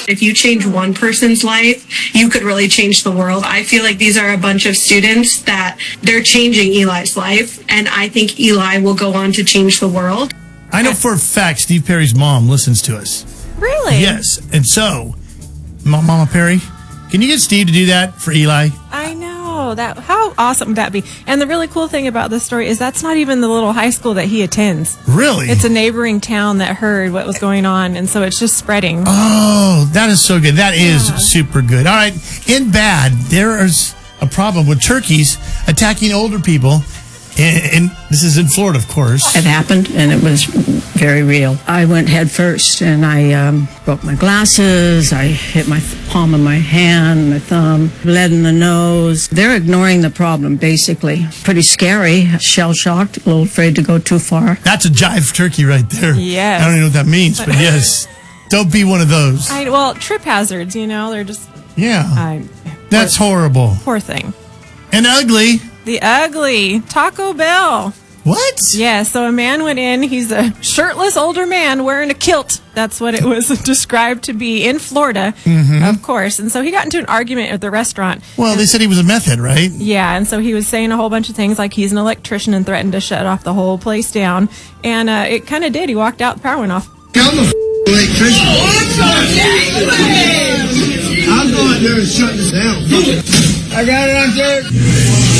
If you change one person's life, you could really change the world. I feel like these are a bunch of students that they're changing Eli's life, and I think Eli will go on to change the world. I know for a fact Steve Perry's mom listens to us. Really? Yes. And so, Mama Perry, can you get Steve to do that for Eli? I know. How awesome would that be? And the really cool thing about this story is that's not even the little high school that he attends. Really? It's a neighboring town that heard what was going on, and so it's just spreading. Oh, that is so good. That is super good. All right. In bad, there is a problem with turkeys attacking older people. And this is in Florida, of course. It happened, and it was very real. I went head first, and I broke my glasses. I hit my palm of my hand, my thumb, bled in the nose. They're ignoring the problem, basically. Pretty scary, shell-shocked, a little afraid to go too far. That's a jive turkey right there. Yes. I don't even know what that means, but yes. Don't be one of those. Well, trip hazards, they're just... Yeah. That's horrible. Poor thing. And ugly. The ugly Taco Bell. What? Yeah, so a man went in. He's a shirtless older man wearing a kilt. That's what it was described to be in Florida, of course. And so he got into an argument at the restaurant. Well, they said he was a meth head, right? Yeah, and so he was saying a whole bunch of things like he's an electrician and threatened to shut off the whole place down. And it kind of did. He walked out, the power went off. I'm a electrician. I'll go out there and shut this down. I got it out there.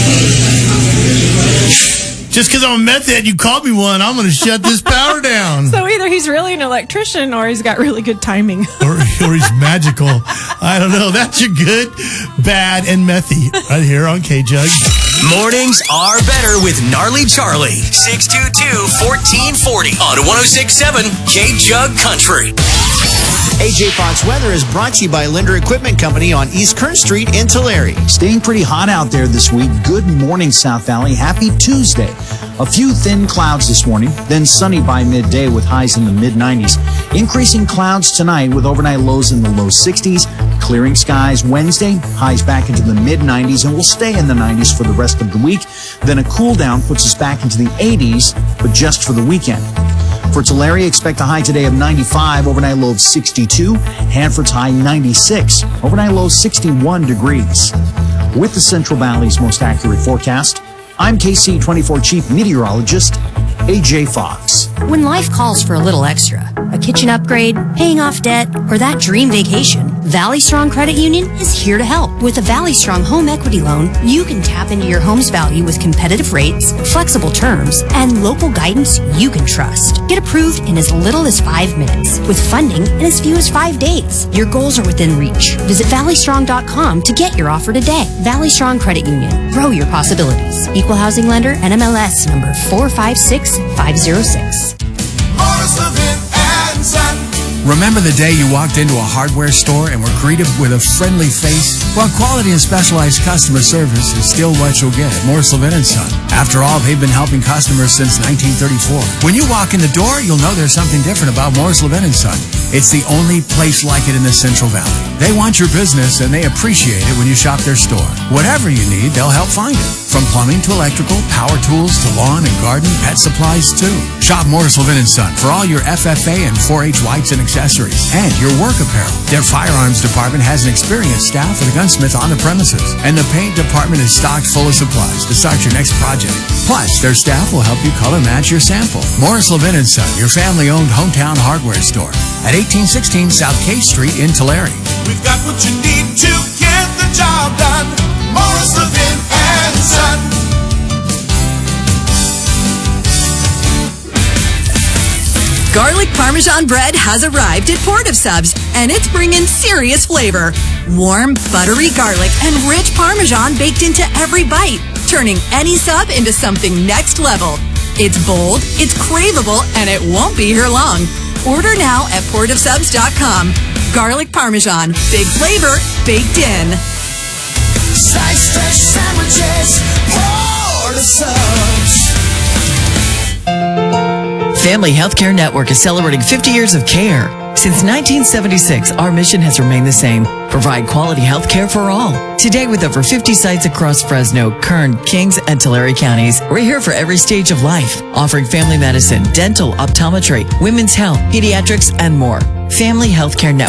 Just because I'm a meth head, you called me one, I'm going to shut this power down. So either he's really an electrician or he's got really good timing. or he's magical. I don't know. That's your good, bad, and methy right here on K-Jug. Mornings are better with Gnarly Charlie. 622-1440 on 106.7 K-Jug Country. AJ Fox Weather is brought to you by Linder Equipment Company on East Kern Street in Tulare. Staying pretty hot out there this week. Good morning, South Valley. Happy Tuesday. A few thin clouds this morning, then sunny by midday with highs in the mid-90s. Increasing clouds tonight with overnight lows in the low 60s. Clearing skies Wednesday, highs back into the mid-90s, and will stay in the 90s for the rest of the week. Then a cool down puts us back into the 80s, but just for the weekend. For Tulare, expect a high today of 95, overnight low of 62. Hanford's high 96, overnight low 61 degrees. With the Central Valley's most accurate forecast, I'm KC24 Chief Meteorologist AJ Fox. When life calls for a little extra, a kitchen upgrade, paying off debt, or that dream vacation, Valley Strong Credit Union is here to help. With a Valley Strong home equity loan, you can tap into your home's value with competitive rates, flexible terms, and local guidance you can trust. Get approved in as little as 5 minutes, with funding in as few as 5 days. Your goals are within reach. Visit valleystrong.com to get your offer today. Valley Strong Credit Union. Grow your possibilities. Equal housing lender, NMLS number 456506. Remember the day you walked into a hardware store and were greeted with a friendly face? Well, quality and specialized customer service is still what you'll get at Morris Levin & Son. After all, they've been helping customers since 1934. When you walk in the door, you'll know there's something different about Morris Levin & Son. It's the only place like it in the Central Valley. They want your business and they appreciate it when you shop their store. Whatever you need, they'll help find it. From plumbing to electrical, power tools to lawn and garden, pet supplies too. Shop Morris Levin & Son for all your FFA and 4-H lights and accessories, and your work apparel. Their firearms department has an experienced staff with a gunsmith on the premises, and the paint department is stocked full of supplies to start your next project. Plus, their staff will help you color match your sample. Morris Levin & Son, your family-owned hometown hardware store at 1816 South K Street in Tulare. We've got what you need to get the job done. Morris Levin & Son. Garlic Parmesan bread has arrived at Port of Subs, and it's bringing serious flavor. Warm, buttery garlic and rich Parmesan baked into every bite, turning any sub into something next level. It's bold, it's craveable, and it won't be here long. Order now at portofsubs.com. Garlic Parmesan, big flavor, baked in. Sliced fresh sandwiches, Port of Subs. Family Healthcare Network is celebrating 50 years of care. Since 1976, our mission has remained the same: provide quality health care for all. Today, with over 50 sites across Fresno, Kern, Kings, and Tulare counties, we're here for every stage of life, offering family medicine, dental, optometry, women's health, pediatrics, and more. Family Healthcare Network.